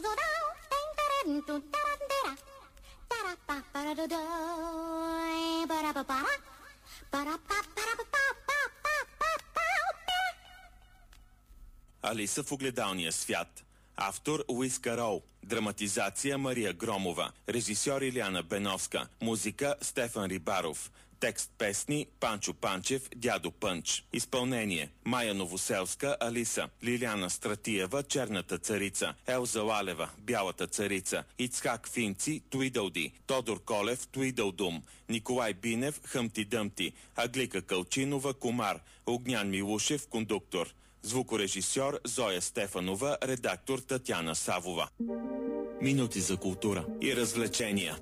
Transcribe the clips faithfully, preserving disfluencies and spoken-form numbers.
Алиса в огледалния свят. Автор Луис Карол. Драматизация Мария Громова. Режисьор Илияна Беновска. Музика Стефан Рибаров. Текст песни Панчо Панчев, Дядо Пънч. Изпълнение Майя Новоселска, Алиса, Лиляна Стратиева, Черната царица, Елза Лалева, Бялата царица, Ицхак Финци, Туидълди, Тодор Колев, Туидълдум, Николай Бинев, Хъмти Дъмти, Аглика Кълчинова, Комар, Огнян Милушев, кондуктор. Звукорежисьор Зоя Стефанова, редактор Татяна Савова. Минути за култура и развлечения.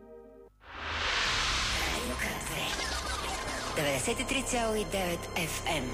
деветдесет и три цяло и девет Еф Ем.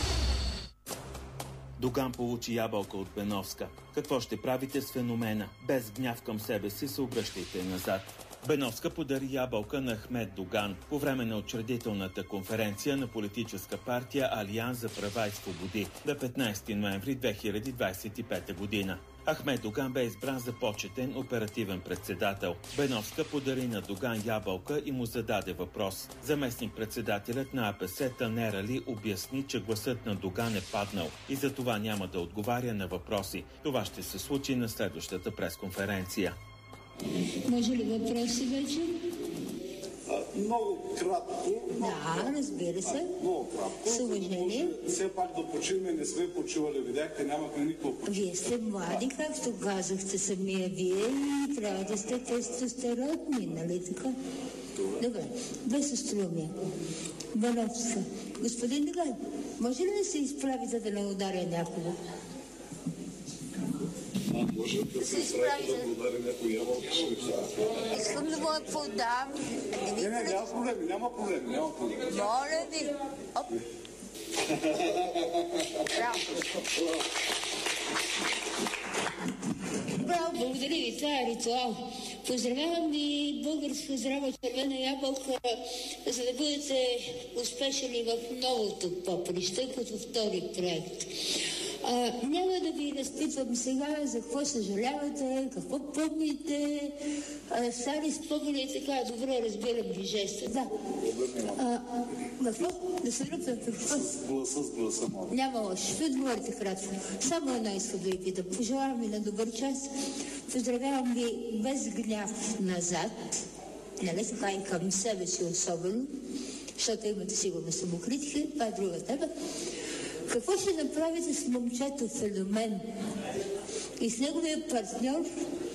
Доган получи ябълка от Беновска. Какво ще правите с феномена? Без гняв към себе си се обръщайте назад. Беновска подари ябълка на Ахмед Доган по време на учредителната конференция на политическа партия Алианс за права и свободи на петнайсети ноември две хиляди двайсет и пета година. Ахмед Доган бе избран за почетен оперативен председател. Беновска подари на Доган ябълка и му зададе въпрос. Заместник-председателят на А Пе Се Танер Али обясни, че гласът на Доган е паднал и за това няма да отговаря на въпроси. Това ще се случи на следващата пресконференция. Може ли въпроси вече? А, много кратко. Да, разбира се. А, много кратко. С уважение. Все пак да почиваме, не сме почивали, видяхте, нямахме никакво почиване. Вие сте млади, както казахте самия вие, и трябва да сте тестостеронни, нали така? Това. Добре, без остроумие. Беновска. Господин Доган, може ли да се изправите да не ударя някого? А, може да се изправи да удари някой ябълка. Искам да му я подам. Не, не, няма проблеми, няма проблеми, няма проблеми. Моля ви. Оп. Браво. Браво, благодаря ви, това е ритуал. Поздравявам ви българска здрава червена ябълка, за да бъдете успешни в новото поприще, като втори проект. А, няма да ви разпитвам сега за какво съжалявате, какво помните, а, стари спомени и така, добре разбирам ви жеста. Да. А, какво? Да се ръпвам какво? С гласа, с гласа, моля. Няма лошо. Ще отговорите кратко. Само едно искам да ви питам. Пожелавам ви на добър час. Поздравявам ви без гняв назад. Нали така и към себе си особено, защото имате сигурно самокритика. Това е друга тема. Какво ще направите с момчето Феномен и с неговия партньор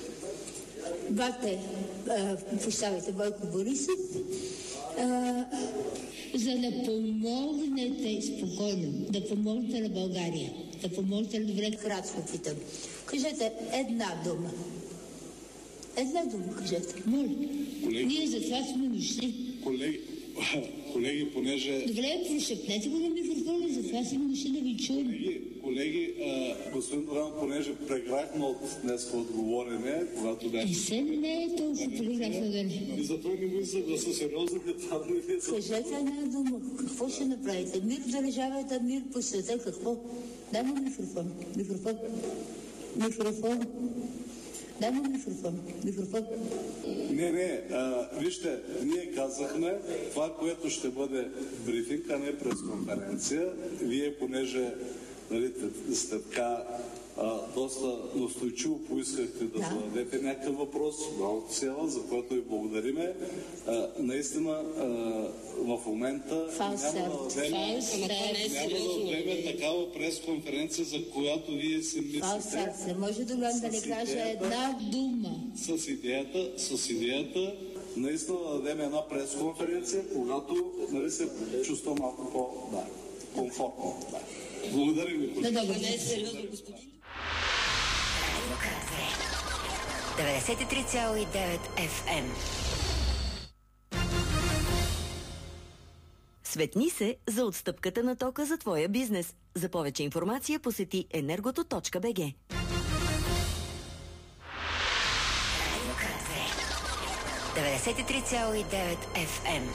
Бате, прощавайте, Бойко Борисов, а, за да помогнете спокойно, да помогнете на България, да помогнете на добре, кратко питам. Кажете една дума. Една дума кажете. Моля. Колеги, ние за това сме дошли. Колеги, колеги, понеже... Добре, прошепнете го на микрофона, за това сме дошли да ви чуем. Колеги, колеги а, господин Доган, понеже преграхме от днес отговорене, когато бях... И се не е толкова преграхна да не. И затова не мисля да са сериозни деца, да не ви са... Кажете една дума. Какво ще направите? Мир в държавата, мир по света, какво? Дай му микрофон. Микрофон. Микрофон. Дай му микрофон. Микрофон. Не, не, а, вижте, ние казахме това, което ще бъде брифинг, а не пресконференция. Вие, понеже нали, сте така а, доста настойчиво поискахте да, да зададете някакъв въпрос, много цела, за което ви благодариме. А, наистина, а, в момента Фалсет. няма да дадем, няма да дадем такава пресконференция, за която вие си мислите. Фалсет. Не може Доган да не каже една дума. С идеята, с идеята наистина да дадем една пресконференция, когато нали, се чувства малко по да, комфортно. Да. Благодаря ви. Да, добре. деветдесет и три цяло и девет Еф Ем. Светни се за отстъпката на тока за твоя бизнес. За повече информация посети енергото точка би джи. деветдесет и три цяло и девет Еф Ем.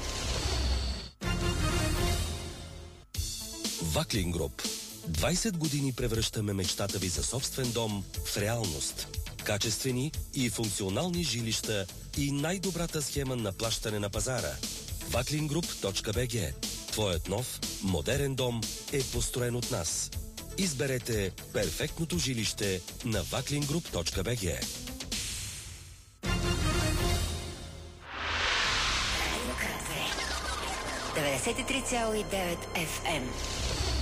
Ваклин Груп. двайсет години превръщаме мечтата ви за собствен дом в реалност. Качествени и функционални жилища и най-добрата схема на плащане на пазара. ваклингруп точка би джи. Твоят нов, модерен дом е построен от нас. Изберете перфектното жилище на ваклингруп точка би джи. деветдесет и три цяло и девет еф ем.